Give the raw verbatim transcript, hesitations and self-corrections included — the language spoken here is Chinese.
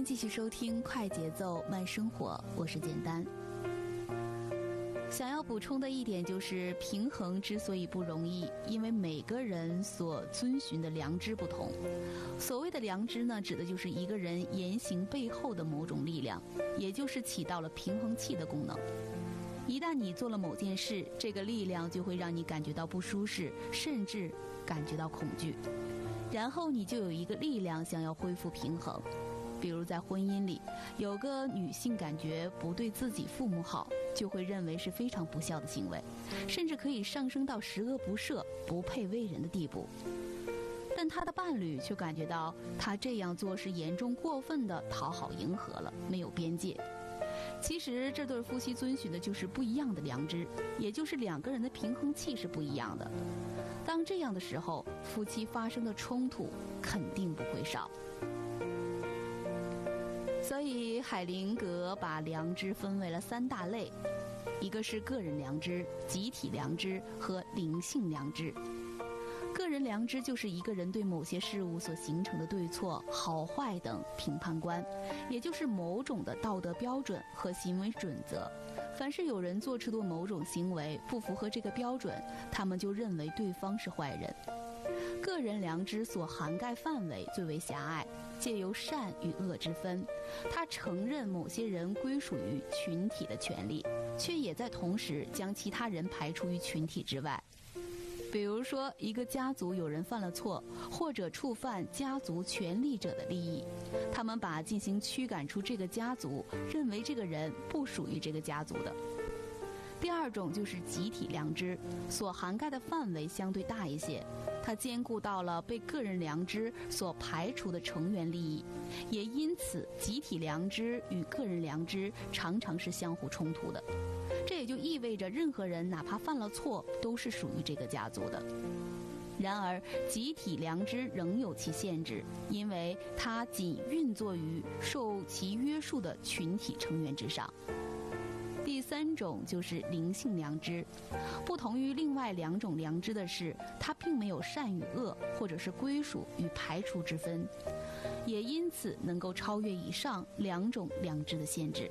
迎继续收听快节奏慢生活，我是简单。想要补充的一点就是，平衡之所以不容易，因为每个人所遵循的良知不同。所谓的良知呢，指的就是一个人言行背后的某种力量，也就是起到了平衡器的功能。一旦你做了某件事，这个力量就会让你感觉到不舒适，甚至感觉到恐惧，然后你就有一个力量想要恢复平衡。比如在婚姻里，有个女性感觉不对自己父母好，就会认为是非常不孝的行为，甚至可以上升到十恶不赦、不配为人的地步。但她的伴侣却感觉到她这样做是严重过分的讨好迎合了，没有边界。其实这对夫妻遵循的就是不一样的良知，也就是两个人的平衡器是不一样的。当这样的时候，夫妻发生的冲突肯定不会少。所以海灵格把良知分为了三大类，一个是个人良知、集体良知和灵性良知。个人良知就是一个人对某些事物所形成的对错、好坏等评判观，也就是某种的道德标准和行为准则。凡是有人做出的某种行为不符合这个标准，他们就认为对方是坏人。个人良知所涵盖范围最为狭隘，借由善与恶之分，他承认某些人归属于群体的权利，却也在同时将其他人排除于群体之外。比如说，一个家族有人犯了错，或者触犯家族权力者的利益，他们把进行驱赶出这个家族，认为这个人不属于这个家族的。第二种就是集体良知，所涵盖的范围相对大一些，它兼顾到了被个人良知所排除的成员利益，也因此集体良知与个人良知常常是相互冲突的。这也就意味着任何人哪怕犯了错，都是属于这个家族的。然而集体良知仍有其限制，因为它仅运作于受其约束的群体成员之上。第三种就是灵性良知，不同于另外两种良知的是，它并没有善与恶或者是归属与排除之分，也因此能够超越以上两种良知的限制。